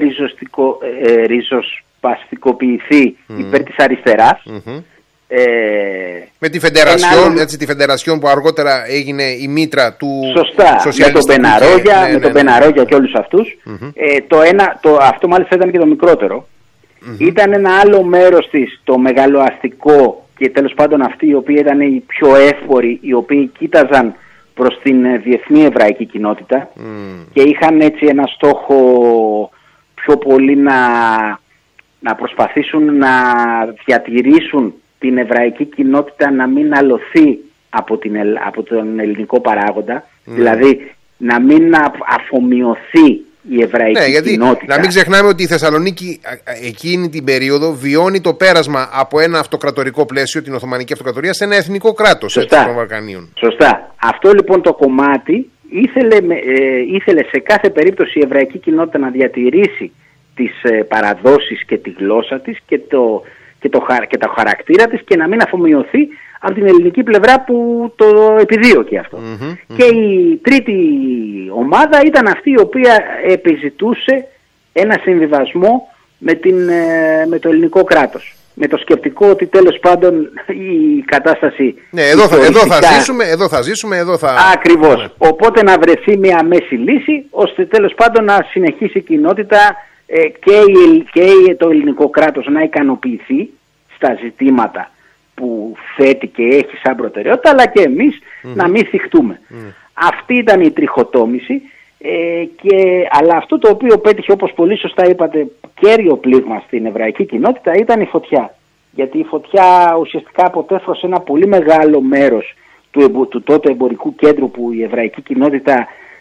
ριζοσπαστικοποιηθεί υπέρ της αριστεράς. Με τη Φεντερασιόν, τη Φεντερασιόν που αργότερα έγινε η μήτρα του σοσιαλιστικού. Με τον Μπεναρόγια και όλους αυτούς. Αυτό μάλιστα ήταν και το μικρότερο. Ήταν ένα άλλο μέρος της, το μεγαλοαστικό, και τέλος πάντων αυτοί οι οποίοι ήταν οι πιο εύποροι, οι οποίοι κοίταζαν προς την διεθνή εβραϊκή κοινότητα και είχαν έτσι ένα στόχο πιο πολύ να προσπαθήσουν να διατηρήσουν την εβραϊκή κοινότητα να μην αλωθεί από τον ελληνικό παράγοντα, δηλαδή να μην αφομοιωθεί η εβραϊκή κοινότητα. Να μην ξεχνάμε ότι η Θεσσαλονίκη εκείνη την περίοδο βιώνει το πέρασμα από ένα αυτοκρατορικό πλαίσιο, την Οθωμανική Αυτοκρατορία, σε ένα εθνικό κράτος των Βαλκανίων. Σωστά. Αυτό λοιπόν το κομμάτι ήθελε σε κάθε περίπτωση η εβραϊκή κοινότητα να διατηρήσει τις παραδόσεις και τη γλώσσα της και το χαρακτήρα της και να μην αφομοιωθεί από την ελληνική πλευρά που το επιδίωκε αυτό. Και η τρίτη ομάδα ήταν αυτή η οποία επιζητούσε ένα συμβιβασμό με το ελληνικό κράτος. Με το σκεπτικό ότι τέλος πάντων η κατάσταση... Ναι, εδώ θα ζήσουμε. Ακριβώς. Ναι. Οπότε να βρεθεί μια μέση λύση ώστε τέλος πάντων να συνεχίσει η κοινότητα και το ελληνικό κράτος να ικανοποιηθεί στα ζητήματα που θέτει και έχει σαν προτεραιότητα, αλλά και εμείς να μην θυχτούμε. Αυτή ήταν η τριχοτόμηση, αλλά αυτό το οποίο πέτυχε, όπως πολύ σωστά είπατε, κέριο πλήγμα στην εβραϊκή κοινότητα ήταν η φωτιά. Γιατί η φωτιά ουσιαστικά αποτέφρωσε ένα πολύ μεγάλο μέρος του τότε εμπορικού κέντρου που η εβραϊκή κοινότητα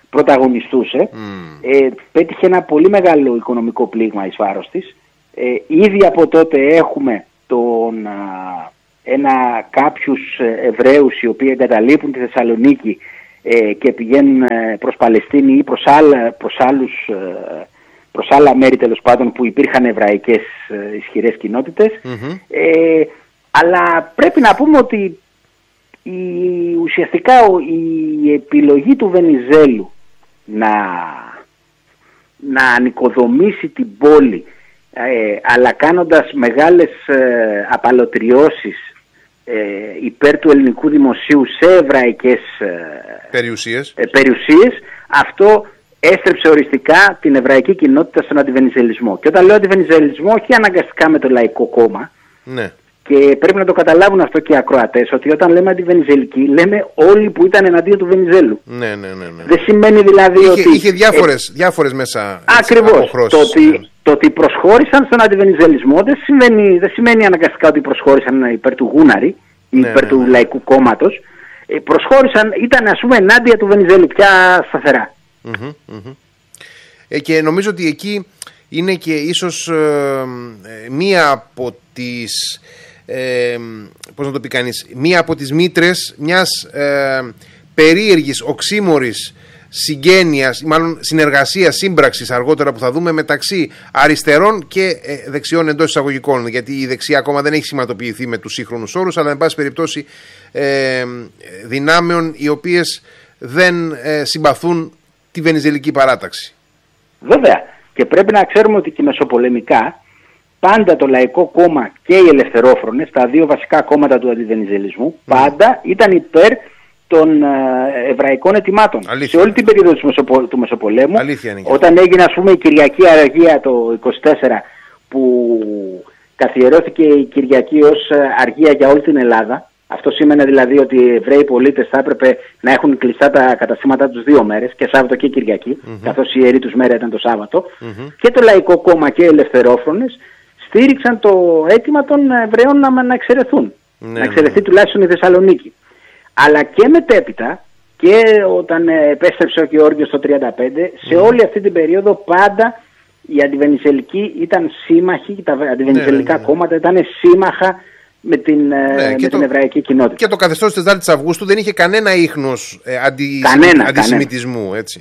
πρωταγωνιστούσε, πέτυχε ένα πολύ μεγάλο οικονομικό πλήγμα εις βάρος της. Ήδη από τότε έχουμε κάποιους Εβραίους οι οποίοι εγκαταλείπουν τη Θεσσαλονίκη και πηγαίνουν προς Παλαιστίνη ή προς άλλα μέρη τέλος πάντων που υπήρχαν εβραϊκές ισχυρές κοινότητες. Αλλά πρέπει να πούμε ότι ουσιαστικά η επιλογή του Βενιζέλου να ανοικοδομήσει την πόλη, αλλά κάνοντας μεγάλες απαλωτριώσεις υπέρ του ελληνικού δημοσίου σε εβραϊκές περιουσίες, αυτό έστρεψε οριστικά την εβραϊκή κοινότητα στον αντιβενιζελισμό. Και όταν λέω αντιβενιζελισμό, όχι αναγκαστικά με το Λαϊκό Κόμμα, και πρέπει να το καταλάβουν αυτό και οι ακροατές, ότι όταν λέμε αντιβενιζελικοί, λέμε όλοι που ήταν εναντίον του Βενιζέλου. Ναι. Δεν σημαίνει δηλαδή ότι... Είχε διάφορες μέσα. Ακριβώς. Το ότι προσχώρησαν στον αντιβενιζελισμό δεν σημαίνει αναγκαστικά ότι προσχώρησαν υπέρ του Γούναρη ή υπέρ του Λαϊκού Κόμματος. Προσχώρησαν, ήταν ας πούμε ενάντια του Βενιζέλου πια σταθερά. Και νομίζω ότι εκεί είναι και ίσως μία από τις πώς να το πει κανείς, μία από τις μήτρες μιας περίεργης, οξύμορης συγγένειας, μάλλον συνεργασίας, σύμπραξης αργότερα που θα δούμε μεταξύ αριστερών και δεξιών εντός εισαγωγικών, γιατί η δεξιά ακόμα δεν έχει σηματοποιηθεί με τους σύγχρονους όρους, αλλά εν πάση περιπτώσει δυνάμεων οι οποίες δεν συμπαθούν τη βενιζελική παράταξη. Βέβαια, και πρέπει να ξέρουμε ότι και μεσοπολεμικά πάντα το Λαϊκό Κόμμα και οι Ελευθερόφρονες, τα δύο βασικά κόμματα του αντιβενιζελισμού, πάντα ήταν υπέρ των εβραϊκών αιτημάτων. Αλήθεια. Σε όλη την περίοδο του Μεσοπολέμου, όταν έγινε ας πούμε η Κυριακή Αργία το 24, που καθιερώθηκε η Κυριακή ως αργία για όλη την Ελλάδα. Αυτό σήμαινε δηλαδή ότι οι Εβραίοι πολίτες θα έπρεπε να έχουν κλειστά τα καταστήματά τους 2 μέρες, και Σάββατο και Κυριακή, καθώς η ιερή τους μέρα ήταν το Σάββατο. Και το Λαϊκό Κόμμα και οι Ελευθερόφρονες στήριξαν το αίτημα των Εβραίων να εξαιρεθούν. Να εξαιρεθεί τουλάχιστον η Θεσσαλονίκη. Αλλά και μετέπειτα, και όταν επέστρεψε ο Γεώργιος το 1935, σε όλη αυτή την περίοδο πάντα οι αντιβενιζελικοί ήταν σύμμαχοι, τα αντιβενιζελικά κόμματα ήταν σύμμαχα με την εβραϊκή κοινότητα. Και το καθεστώς της 4ης Αυγούστου δεν είχε κανένα ίχνος αντισημιτισμού, έτσι.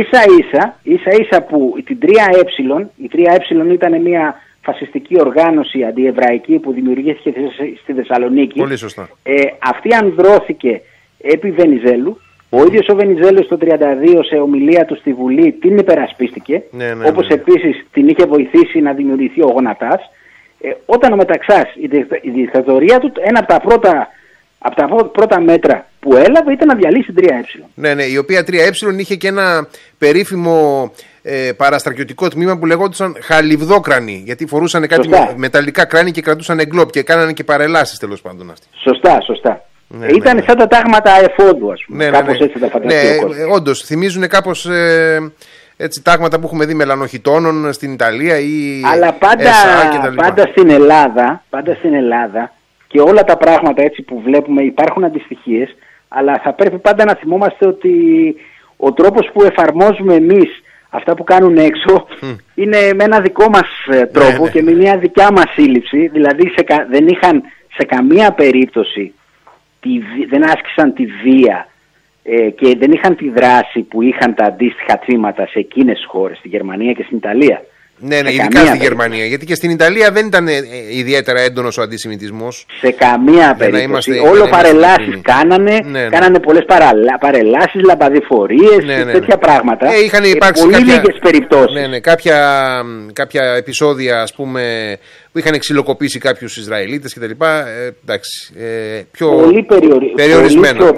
Ίσα-ίσα που την 3Ε, η 3Ε ήταν μια φασιστική οργάνωση αντιεβραϊκή που δημιουργήθηκε στη Θεσσαλονίκη. Πολύ σωστά. Αυτή ανδρώθηκε επί Βενιζέλου. Ο ίδιος ο Βενιζέλος το 1932 σε ομιλία του στη Βουλή την υπερασπίστηκε, όπως επίσης την είχε βοηθήσει να δημιουργηθεί ο Γονατάς. Όταν ο Μεταξάς, η δικτατορία του, ένα από τα πρώτα μέτρα που έλαβε ήταν να διαλύσει την 3Ε. Ναι, η οποία 3Ε είχε και ένα περίφημο παραστρατιωτικό τμήμα που λεγόντουσαν χαλιβδόκρανοι, γιατί φορούσαν κάτι μεταλλικά κράνη και κρατούσαν εγκλόπ και κάνανε και παρελάσεις τέλος πάντων αυτοί. Σωστά. Ήταν σαν τα τάγματα εφόδου, ας πούμε. Κάπως έτσι τα φανταστεί ο κόσμος. Όντως, θυμίζουν κάπως έτσι τάγματα που έχουμε δει μελανοχιτώνων στην Ιταλία ή αλλά πάντα στην Ελλάδα και όλα τα πράγματα έτσι που βλέπουμε υπάρχουν αντιστοιχίες, αλλά θα πρέπει πάντα να θυμόμαστε ότι ο τρόπος που εφαρμόζουμε εμείς αυτά που κάνουν έξω είναι με ένα δικό μας τρόπο και με μια δικιά μας σύλληψη. Δηλαδή δεν είχαν σε καμία περίπτωση, δεν άσκησαν τη βία και δεν είχαν τη δράση που είχαν τα αντίστοιχα τμήματα σε εκείνες τις χώρες, στη Γερμανία και στην Ιταλία. Ναι, ειδικά στη Γερμανία, γιατί και στην Ιταλία δεν ήταν ιδιαίτερα έντονος ο αντισημιτισμός. Σε καμία περίπτωση. Όλο παρελάσεις κάνανε πολλές παρελάσεις, λαμπαδιφορίες, τέτοια πράγματα. Είχαν υπάρξει πολύ λίγες περιπτώσεις. Κάποια επεισόδια, ας πούμε, που είχαν ξυλοκοπήσει κάποιους Ισραηλίτες κτλ. Εντάξει, πολύ περιορισμένα.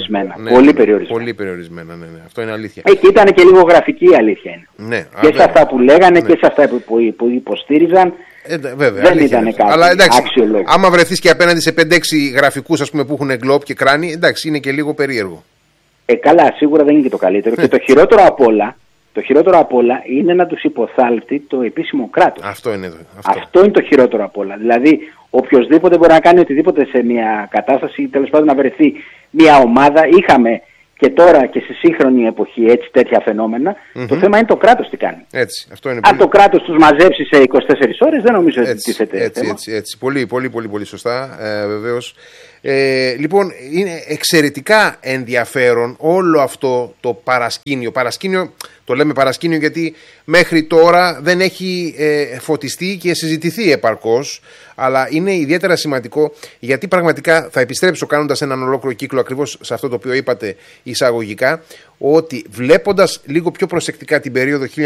Πολύ περιορισμένα, ναι. Αυτό είναι αλήθεια. Και ήταν και λίγο γραφική η αλήθεια είναι. Ναι, και σε αυτά που λέγανε και σε αυτά που υποστήριζαν. Βέβαια, δεν ήταν κάτι. Αλλά εντάξει, άξιο. άμα βρεθείς και απέναντι σε 5-6 γραφικούς, ας πούμε, που έχουν εγκλόπ και κράνη, εντάξει, είναι και λίγο περίεργο. Καλά, σίγουρα δεν είναι και το καλύτερο. Και το χειρότερο απ' όλα είναι να τους υποθάλπτει το επίσημο κράτος. Αυτό είναι το χειρότερο απ' όλα. Δηλαδή, οποιοσδήποτε μπορεί να κάνει οτιδήποτε σε μια κατάσταση, τέλος πάντων να βρεθεί μια ομάδα. Είχαμε και τώρα και στη σύγχρονη εποχή έτσι, τέτοια φαινόμενα, το θέμα είναι το κράτος τι κάνει. Έτσι, αυτό είναι αν το κράτος τους μαζέψει σε 24 ώρες, δεν νομίζω ότι τίθεται θέμα. Έτσι. Πολύ σωστά, βεβαίως. Λοιπόν, είναι εξαιρετικά ενδιαφέρον όλο αυτό το παρασκήνιο. Το λέμε παρασκήνιο γιατί μέχρι τώρα δεν έχει φωτιστεί και συζητηθεί επαρκώς, αλλά είναι ιδιαίτερα σημαντικό γιατί πραγματικά θα επιστρέψω κάνοντας έναν ολόκληρο κύκλο ακριβώς σε αυτό το οποίο είπατε εισαγωγικά, ότι βλέποντας λίγο πιο προσεκτικά την περίοδο 1917-1919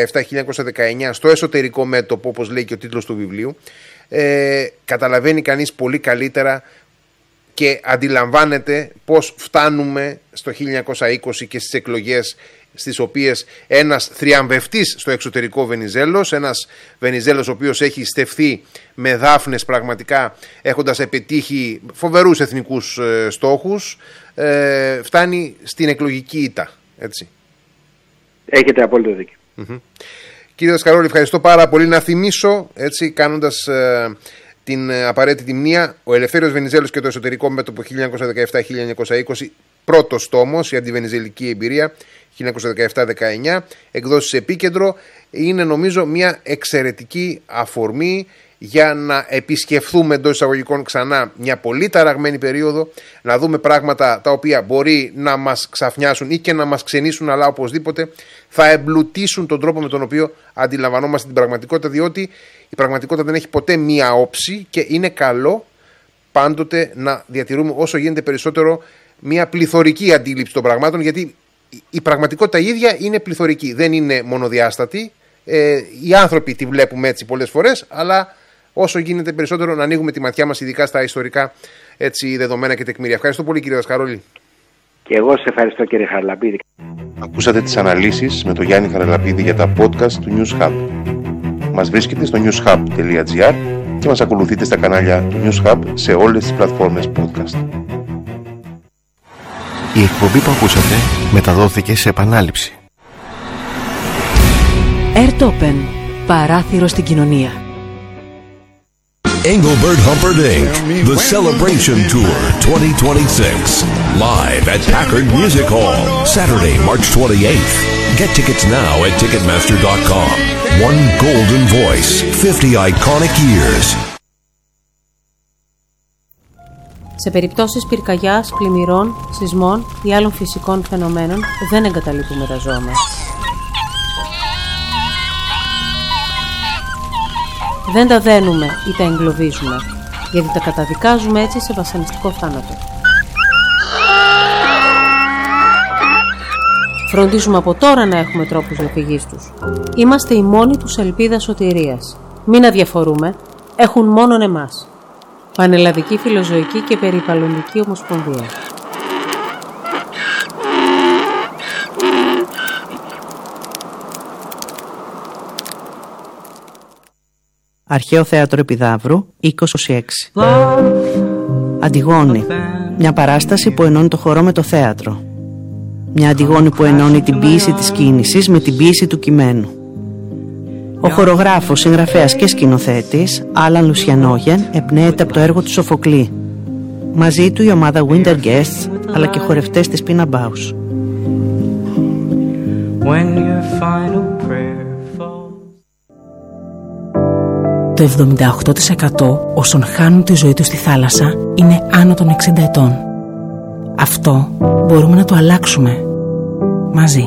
στο εσωτερικό μέτωπο, όπως λέει και ο τίτλος του βιβλίου, καταλαβαίνει κανείς πολύ καλύτερα και αντιλαμβάνεται πώς φτάνουμε στο 1920 και στις εκλογές στις οποίες ένας θριαμβευτής στο εξωτερικό Βενιζέλος, ένας Βενιζέλος ο οποίος έχει στεφθεί με δάφνες πραγματικά έχοντας επιτύχει φοβερούς εθνικούς στόχους, φτάνει στην εκλογική ήττα, έτσι. Έχετε απόλυτο δίκιο. Κύριε Δασκαρόλη, ευχαριστώ πάρα πολύ. Να θυμίσω, έτσι, κάνοντας την απαραίτητη μνήα, ο Ελευθέριος Βενιζέλος και το εσωτερικό μέτωπο 1917-1920, πρώτος τόμος, η αντιβενιζελική εμπειρία 1917-19, εκδόσεις Επίκεντρο, είναι νομίζω μια εξαιρετική αφορμή για να επισκεφθούμε εντός εισαγωγικών ξανά μια πολύ ταραγμένη περίοδο, να δούμε πράγματα τα οποία μπορεί να μας ξαφνιάσουν ή και να μας ξενήσουν, αλλά οπωσδήποτε θα εμπλουτίσουν τον τρόπο με τον οποίο αντιλαμβανόμαστε την πραγματικότητα, διότι η πραγματικότητα δεν έχει ποτέ μία όψη και είναι καλό πάντοτε να διατηρούμε όσο γίνεται περισσότερο μία πληθωρική αντίληψη των πραγμάτων, γιατί η πραγματικότητα ίδια είναι πληθωρική, δεν είναι μονοδιάστατη. Οι άνθρωποι τη βλέπουμε έτσι πολλές φορές, αλλά όσο γίνεται περισσότερο να ανοίγουμε τη ματιά μας, ειδικά στα ιστορικά έτσι, δεδομένα και τεκμήρια. Ευχαριστώ πολύ, κύριε Δασκαρόλη. Και εγώ σε ευχαριστώ, κύριε Χαραλαπίδη. Ακούσατε τις αναλύσεις με τον Γιάννη Χαραλαπίδη για τα podcast του News Hub. Μας βρίσκετε στο newshub.gr και μας ακολουθείτε στα κανάλια του News Hub σε όλες τις πλατφόρμες podcast. Η εκπομπή που ακούσατε μεταδόθηκε σε επανάληψη. Airtopen. Παράθυρο στην κοινωνία. Engelbert Humperdinck, The Celebration Tour 2026, live at Packard Music Hall, Saturday, March 28th. Get tickets now at Ticketmaster.com. One golden voice, 50 iconic years. Σε περιπτώσεις πυρκαγιάς, πλημμυρών, σεισμών ή άλλων φυσικών φαινομένων δεν εγκαταλείπουμε τα ζώα μας. Δεν τα δένουμε ή τα εγκλωβίζουμε, γιατί τα καταδικάζουμε έτσι σε βασανιστικό θάνατο. Φροντίζουμε από τώρα να έχουμε τρόπους διαφυγής τους. Είμαστε η μόνη τους ελπίδα σωτηρίας. Μην αδιαφορούμε, έχουν μόνον εμάς. Πανελλαδική Φιλοζωική και Περιβαλλοντική Ομοσπονδία. Αρχαίο Θέατρο Επιδαύρου, 2026. Αντιγόνη. Μια παράσταση που ενώνει το χορό με το θέατρο. Μια Αντιγόνη που ενώνει την ποίηση της κίνησης με την ποίηση του κειμένου. Ο χορογράφος, συγγραφέας και σκηνοθέτης, Άλαν Λουσιανόγεν, εμπνέεται από το έργο του Σοφοκλή. Μαζί του η ομάδα Winter Guests, αλλά και χορευτές της Πίνα Μπάους. Το 78% όσων χάνουν τη ζωή τους στη θάλασσα είναι άνω των 60 ετών. Αυτό μπορούμε να το αλλάξουμε μαζί.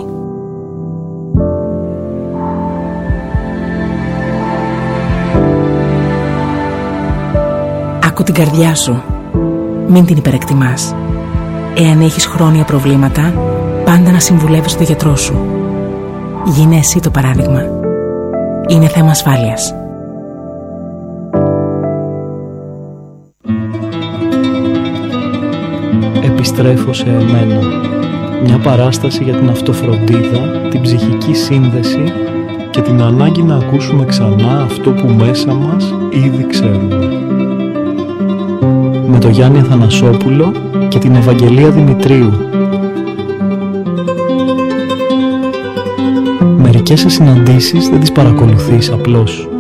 Άκου την καρδιά σου. Μην την υπερεκτιμάς. Εάν έχεις χρόνια προβλήματα, πάντα να συμβουλεύεις τον γιατρό σου. Γίνε εσύ το παράδειγμα. Είναι θέμα ασφάλειας. Επιστρέφω σε εμένα. Μια παράσταση για την αυτοφροντίδα, την ψυχική σύνδεση και την ανάγκη να ακούσουμε ξανά αυτό που μέσα μας ήδη ξέρουμε. Με τον Γιάννη Αθανασόπουλο και την Ευαγγελία Δημητρίου. Μερικές συναντήσεις δεν τις παρακολουθείς απλώς.